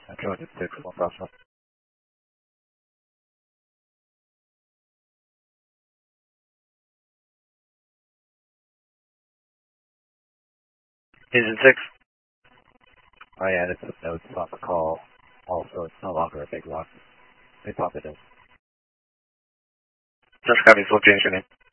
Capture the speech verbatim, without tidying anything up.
two hundred six, one thousand. Engine six. Oh yeah, that's a note on the call. Also, it's no longer a big loss. They pop it in. Just copy, full change your name.